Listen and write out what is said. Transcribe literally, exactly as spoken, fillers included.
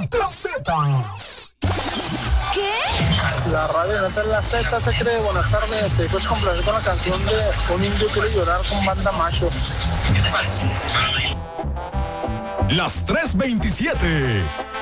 Las Zetas. ¿Qué? La radio no está en la Z, se cree. Buenas tardes. Se puedes complacer con la canción de Un Indio Quiere Llorar con Banda Macho. Las tres veintisiete.